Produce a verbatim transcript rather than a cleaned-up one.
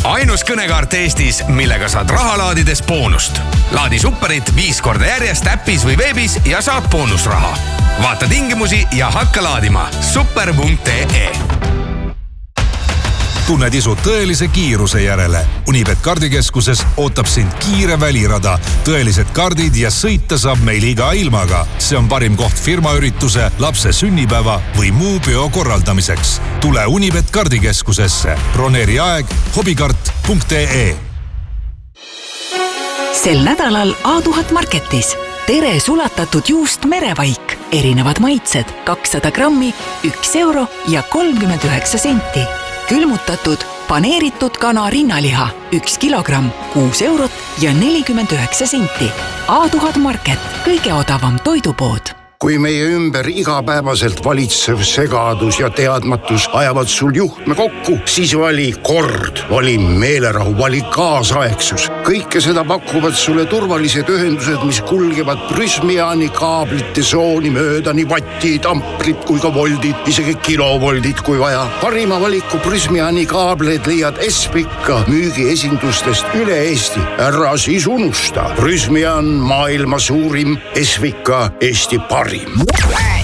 ainus kõnekaart Eestis, millega saad raha laadides boonust. Laadi Superit viis korda järjest äppis või veebis ja saad boonusraha. Vaata tingimusi ja hakka laadima. super punkt ee. Tunned isu tõelise kiiruse järele. Unibet kardikeskuses ootab sind kiire välirada. Tõelised kardid ja sõita saab meil iga ilmaga. See on parim koht firmaürituse, lapse sünnipäeva või muu peo korraldamiseks. Tule Unibet kardikeskusesse. Broneeri aeg hobikart punkt ee. Sel nädalal A tuhat Marketis. Tere sulatatud juust merevaik. Erinevad maitsed. kakssada grammi, üks euro ja kolmkümmend üheksa senti. Külmutatud, paneeritud kana rinnaliha, üks kilogramm, kuus eurot ja nelikümmend üheksa senti. A tuhat Market, kõige odavam toidupood. Kui meie ümber igapäevaselt valitsev segadus ja teadmatus ajavad sul juhtme kokku, siis vali kord, vali meelerahu, vali kaasaegsus. Kõike seda pakuvad sulle turvalised ühendused, mis kulgevad Prysmiani kaablite sooni mööda, nii vattid, amprid kui ka voldid, isegi kilovoldid kui vaja. Parima valiku Prysmiani kaableid leiad Espika müügiesindustest üle Eesti. Ära siis unusta. Prysmian maailma suurim, Espika Eesti parim.